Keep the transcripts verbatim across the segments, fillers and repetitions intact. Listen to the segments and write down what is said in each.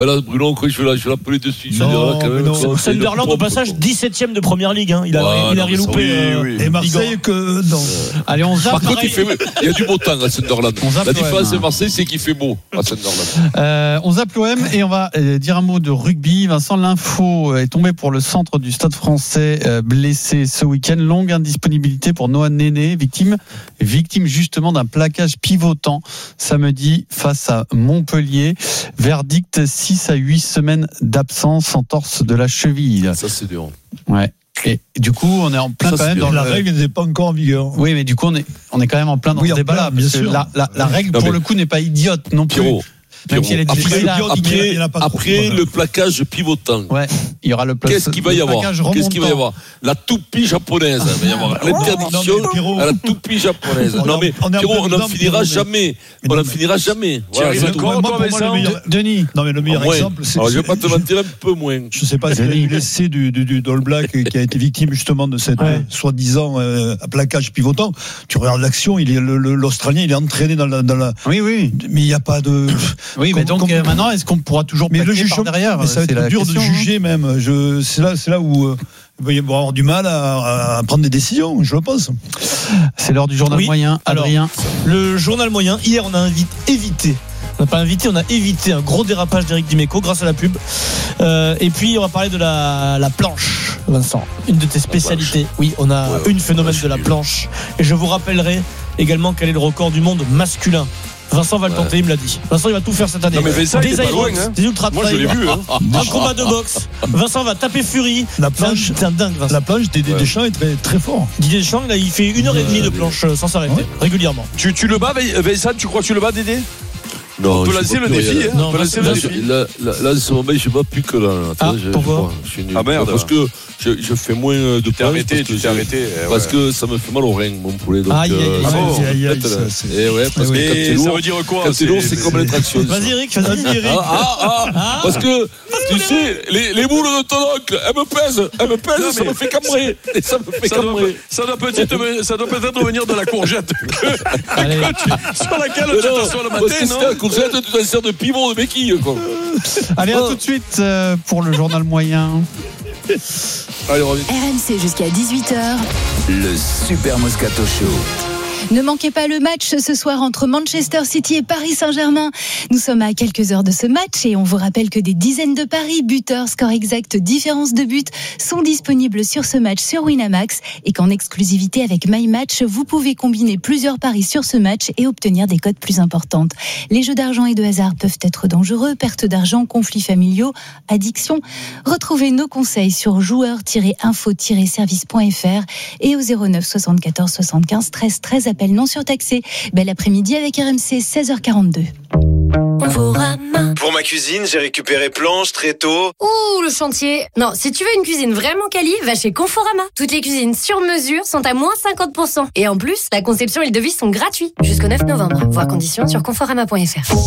Là, Bruno, quand je vais l'appeler dessus, non, quand même, non, Sunderland, au passage, dix-septième de première ligue. Hein. Il a, ouais, il a non, rien loupé. Oui, euh, oui. Et Marseille, que non. Allez, on zappe. Par contre, il, fait, il y a du beau temps à Sunderland. La différence de Marseille, c'est qu'il fait beau à Sunderland. Euh, on zappe l'O M et on va euh, dire un mot de rugby. Vincent, l'info est tombée pour le centre du Stade Français euh, blessé ce week-end. Longue indisponibilité pour Noah Néné, victime, victime justement d'un plaquage pivotant samedi face à Montpellier. Verdict six à huit semaines d'absence en torse de la cheville. Ça, c'est dur. Ouais. Et du coup, on est en plein ça, quand même dans la le... règle n'est pas encore en vigueur. Oui, mais du coup, on est, on est quand même en plein dans oui, ce débat-là. Bien parce que sûr. La, la, la règle, non, pour mais... le coup, n'est pas idiote non plus. Pierrot. Même si elle est difficile à Après, après, après le plaquage pivotant. Ouais, il y aura le pla- Qu'est-ce qu'il va y avoir Qu'est-ce qu'il va y avoir La toupie japonaise. Il va y avoir l'interdiction à la toupie japonaise. Non mais Pierrot, on n'en finira jamais. On n'en finira jamais. Denis. Non mais le meilleur exemple, c'est. Je vais pas te mentir, un peu moins. Je sais pas si le blessé du du All Black qui a été victime justement de cette soi-disant plaquage pivotant. Tu regardes l'action, il est l'Australien, il est entraîné dans la dans la. Oui oui. Mais il y a pas de. Oui, mais donc comme, euh, maintenant, est-ce qu'on pourra toujours mais le juge par derrière mais ça va être dur question, de juger hein. Même. Je, c'est là, c'est là où euh, il va y avoir du mal à, à prendre des décisions, je le pense. C'est l'heure du journal oui. moyen. Adrien. Alors, le journal moyen. Hier, on a évité. On n'a pas invité, on a évité un gros dérapage d'Éric Dimeco grâce à la pub. Euh, et puis, on va parler de la, la planche, Vincent. Une de tes spécialités. Oui, on a ouais, une phénomène de la planche. Et je vous rappellerai également quel est le record du monde masculin. Vincent va le tenter, ouais. Il me l'a dit. Vincent, il va tout faire cette année. Non, mais Vincent, des il est pas loin, hein. Des ultra moi, je l'ai vu. Hein. Un combat de boxe. Vincent va taper Fury. La planche, c'est un dingue, Vincent. La planche, Didier ouais. Deschamps est très, très fort. Didier Deschamps, là, il fait une heure et demie de planche sans s'arrêter, ouais. régulièrement. Tu, tu le bats, Vincent, tu crois que tu le bats, Dédé? Non, on peut lancer le défi. Hein. Non, on peut lancer là, le défi. Là, là, là, en ce moment, je ne bats plus que là. là. Ah, je, pourquoi je, je suis nul. Ah merde. Parce que je, je fais moins de tu t'es arrêté, tu t'es arrêté. Parce ouais. que ça me fait mal au rein, mon poulet. Donc, aïe, aïe, euh, aïe, aïe, aïe, et ouais, parce que quand t'es lourd, ça veut dire quoi? Quand t'es lourd, c'est comme les tractions. Vas-y, Eric, vas-y, Eric. Ah, ah, ah, parce que, tu sais, les, les boules de ton oncle, elles me pèsent, elles me pèsent, non, ça me fait cambrer. Ça me fait cambrer. Ça doit peut-être, ça doit peut-être venir de la courgette. Sur laquelle tu t'assois le matin, non? Parce que c'est la courgette, tu t'en sers de piment, de béquille, quoi. Allez, à tout de suite euh, pour le journal moyen. Allez, reviens. R M C jusqu'à dix-huit heures. Le Super Moscato Show. Ne manquez pas le match ce soir entre Manchester City et Paris Saint-Germain. Nous sommes à quelques heures de ce match et on vous rappelle que des dizaines de paris, buteurs, score exact, différence de but sont disponibles sur ce match sur Winamax et qu'en exclusivité avec MyMatch, vous pouvez combiner plusieurs paris sur ce match et obtenir des cotes plus importantes. Les jeux d'argent et de hasard peuvent être dangereux, perte d'argent, conflits familiaux, addiction. Retrouvez nos conseils sur joueurs tiret info tiret service point f r et au zéro neuf soixante-quatorze soixante-quinze treize treize. Appel non surtaxé. Bel après-midi avec R M C, seize heures quarante-deux. Pour ma cuisine, j'ai récupéré planche, tréteaux. Ouh, le chantier. Non, si tu veux une cuisine vraiment quali, va chez Conforama. Toutes les cuisines sur mesure sont à moins cinquante pour cent. Et en plus, la conception et le devis sont gratuits. Jusqu'au neuf novembre. Voir conditions sur conforama point f r.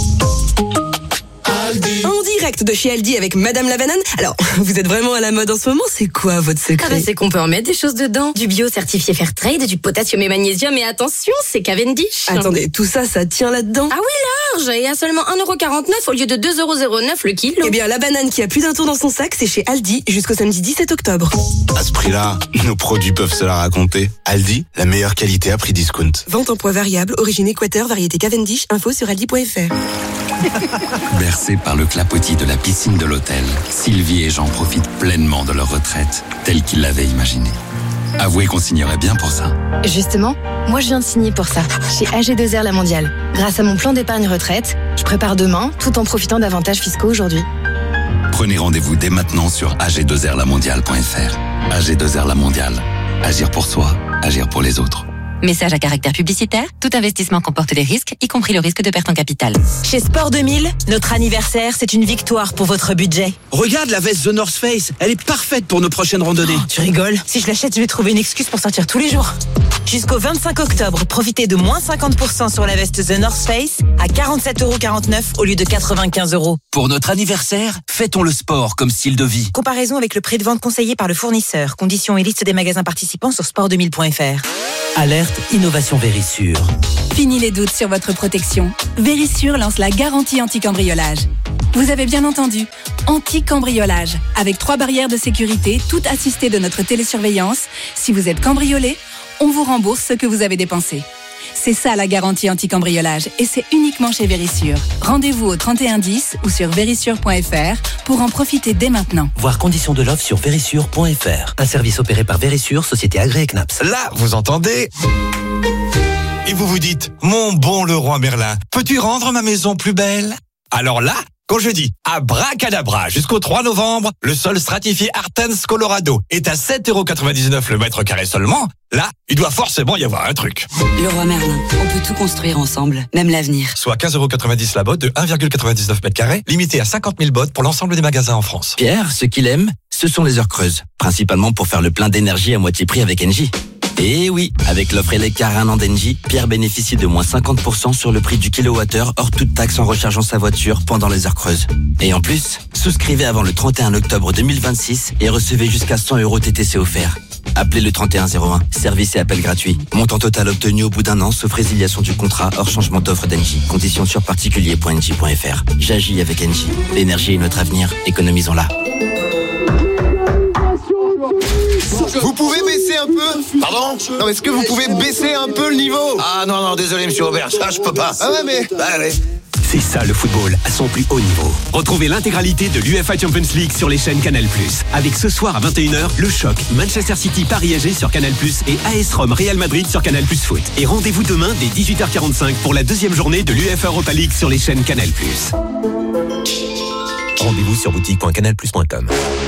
En direct de chez Aldi avec Madame la Banane. Alors, vous êtes vraiment à la mode en ce moment, c'est quoi votre secret? Ah bah c'est qu'on peut en mettre des choses dedans. Du bio certifié Fairtrade, du potassium et magnésium, et attention, c'est Cavendish. Attendez, tout ça, ça tient là-dedans? Ah oui, large, et à seulement un euro quarante-neuf au lieu de deux euros zéro neuf le kilo. Eh bien, la banane qui a plus d'un tour dans son sac, c'est chez Aldi jusqu'au samedi dix-sept octobre. À ce prix-là, nos produits peuvent se la raconter. Aldi, la meilleure qualité à prix discount. Vente en poids variable, origine Équateur, variété Cavendish, info sur aldi point f r. Bercés par le clapotis de la piscine de l'hôtel, Sylvie et Jean profitent pleinement de leur retraite, telle qu'ils l'avaient imaginée. Avouez qu'on signerait bien pour ça. Justement, moi je viens de signer pour ça, chez A G deux R La Mondiale. Grâce à mon plan d'épargne retraite, je prépare demain, tout en profitant d'avantages fiscaux aujourd'hui. Prenez rendez-vous dès maintenant sur a g deux r la mondiale point f r. A G deux R La Mondiale. Agir pour soi, agir pour les autres. Message à caractère publicitaire. Tout investissement comporte des risques, y compris le risque de perte en capital. Chez Sport deux mille, notre anniversaire, c'est une victoire pour votre budget. Regarde la veste The North Face. Elle est parfaite pour nos prochaines randonnées. Oh, tu rigoles? Si je l'achète, je vais trouver une excuse pour sortir tous les jours. Jusqu'au vingt-cinq octobre, profitez de moins cinquante pour cent sur la veste The North Face à quarante-sept euros quarante-neuf au lieu de quatre-vingt-quinze euros. Pour notre anniversaire, fêtons le sport comme style de vie. Comparaison avec le prix de vente conseillé par le fournisseur. Conditions et liste des magasins participants sur sport deux mille point f r. Alerte innovation Vérissure. Fini les doutes sur votre protection. Vérissure lance la garantie anti-cambriolage. Vous avez bien entendu, anti-cambriolage. Avec trois barrières de sécurité, toutes assistées de notre télésurveillance. Si vous êtes cambriolé, on vous rembourse ce que vous avez dépensé. C'est ça la garantie anti-cambriolage et c'est uniquement chez Vérissure. Rendez-vous au trente et un dix ou sur vérissure point f r pour en profiter dès maintenant. Voir conditions de l'offre sur vérissure point f r. Un service opéré par Vérissure, société agréée C N A P S. Là, vous entendez ? Et vous vous dites, mon bon Leroy Merlin, peux-tu rendre ma maison plus belle ? Alors là, quand je dis abracadabra jusqu'au trois novembre, le sol stratifié Artens Colorado est à sept euros quatre-vingt-dix-neuf le mètre carré seulement. Là, il doit forcément y avoir un truc. Leroy Merlin, on peut tout construire ensemble, même l'avenir. Soit quinze euros quatre-vingt-dix la botte de un virgule quatre-vingt-dix-neuf mètres carrés, limité à cinquante mille bottes pour l'ensemble des magasins en France. Pierre, ce qu'il aime, ce sont les heures creuses. Principalement pour faire le plein d'énergie à moitié prix avec Engie. Et oui, avec l'offre Eleccar un an d'Engie, Pierre bénéficie de moins cinquante pour cent sur le prix du kilowattheure hors toute taxe en rechargeant sa voiture pendant les heures creuses. Et en plus, souscrivez avant le trente et un octobre deux mille vingt-six et recevez jusqu'à cent euros T T C offerts. Appelez le trente et un zéro un, service et appel gratuit. Montant total obtenu au bout d'un an, sauf résiliation du contrat hors changement d'offre d'Engie. Conditions sur particulier point engie point f r. J'agis avec Engie. L'énergie est notre avenir, économisons-la. Vous pouvez baisser un peu ? Pardon ? Non, est-ce que vous pouvez baisser un peu le niveau ? Ah non, non, désolé monsieur Aubert, ça je peux pas. Ah ouais, mais... Bah, allez. C'est ça le football à son plus haut niveau. Retrouvez l'intégralité de l'U E F A Champions League sur les chaînes Canal plus. Avec ce soir à vingt et une heures, le choc Manchester City Paris A G sur Canal plus et A S Rome Real Madrid sur Canal plus Foot. Et rendez-vous demain dès dix-huit heures quarante-cinq pour la deuxième journée de l'U E F A Europa League sur les chaînes Canal plus. Rendez-vous sur boutique point canal plus point com.